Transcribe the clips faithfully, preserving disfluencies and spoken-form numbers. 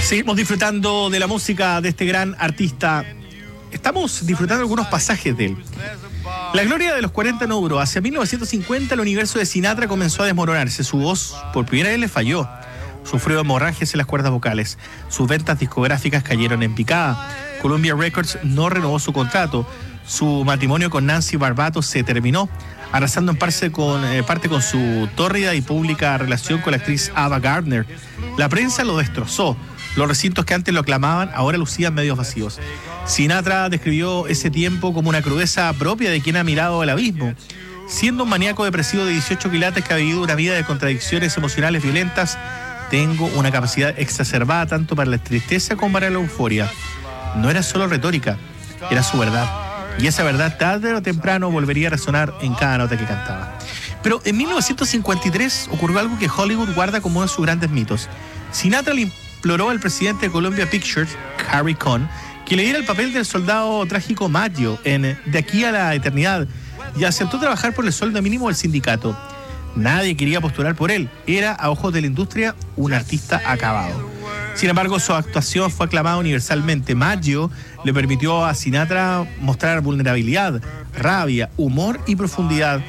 Seguimos disfrutando de la música de este gran artista. Estamos disfrutando algunos pasajes de él. La gloria de los cuarenta no duró. Hacia mil novecientos cincuenta el universo de Sinatra comenzó a desmoronarse. Su voz por primera vez le falló. Sufrió hemorragias en las cuerdas vocales. Sus ventas discográficas cayeron en picada. Columbia Records no renovó su contrato. Su matrimonio con Nancy Barbato se terminó, arrasando en parte con, eh, parte con su tórrida y pública relación con la actriz Ava Gardner. La prensa lo destrozó. Los recintos que antes lo aclamaban ahora lucían medios vacíos. Sinatra describió ese tiempo como una crudeza propia de quien ha mirado al abismo. Siendo un maníaco depresivo de dieciocho quilates que ha vivido una vida de contradicciones emocionales violentas, tengo una capacidad exacerbada tanto para la tristeza como para la euforia. No era solo retórica, era su verdad. Y esa verdad tarde o temprano volvería a resonar en cada nota que cantaba. Pero en mil novecientos cincuenta y tres ocurrió algo que Hollywood guarda como uno de sus grandes mitos. Sinatra le imploró al presidente de Columbia Pictures, Harry Cohn, que le diera el papel del soldado trágico Maggio en De aquí a la eternidad, y aceptó trabajar por el sueldo mínimo del sindicato. Nadie quería postular por él. Era, a ojos de la industria, un artista acabado. Sin embargo, su actuación fue aclamada universalmente. Maggio le permitió a Sinatra mostrar vulnerabilidad, rabia, humor y profundidad.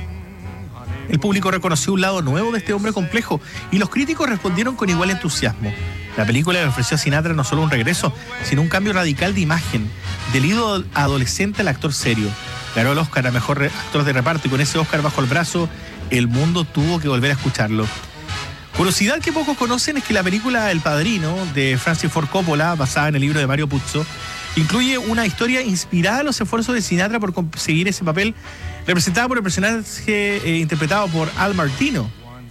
El público reconoció un lado nuevo de este hombre complejo y los críticos respondieron con igual entusiasmo. La película le ofreció a Sinatra no solo un regreso, sino un cambio radical de imagen, del ídolo adolescente al actor serio. Ganó el Oscar a mejor actor de reparto y con ese Oscar bajo el brazo, el mundo tuvo que volver a escucharlo. Curiosidad que pocos conocen es que la película El Padrino, de Francis Ford Coppola, basada en el libro de Mario Puzo, incluye una historia inspirada en los esfuerzos de Sinatra por conseguir ese papel, representada por el personaje eh, interpretado por Al Martino.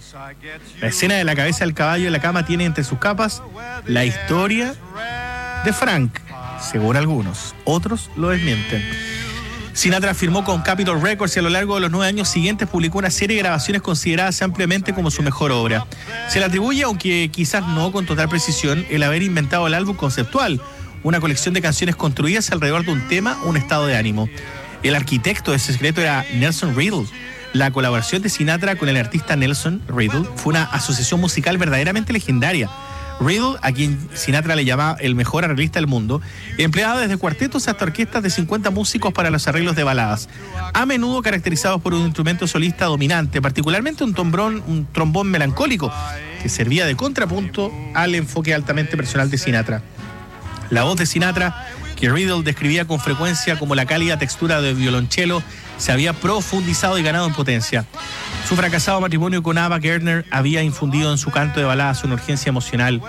La escena de la cabeza del caballo en la cama tiene entre sus capas la historia de Frank, según algunos. Otros lo desmienten. Sinatra firmó con Capitol Records y a lo largo de los nueve años siguientes publicó una serie de grabaciones consideradas ampliamente como su mejor obra. Se le atribuye, aunque quizás no con total precisión, el haber inventado el álbum conceptual, una colección de canciones construidas alrededor de un tema o un estado de ánimo. El arquitecto de ese secreto era Nelson Riddle. La colaboración de Sinatra con el artista Nelson Riddle fue una asociación musical verdaderamente legendaria. Riddle, a quien Sinatra le llamaba el mejor arreglista del mundo, empleaba desde cuartetos hasta orquestas de cincuenta músicos para los arreglos de baladas, a menudo caracterizados por un instrumento solista dominante, particularmente un trombón, un trombón melancólico, que servía de contrapunto al enfoque altamente personal de Sinatra. La voz de Sinatra, que Riddle describía con frecuencia como la cálida textura del violonchelo, se había profundizado y ganado en potencia. Su fracasado matrimonio con Ava Gardner había infundido en su canto de baladas una urgencia emocional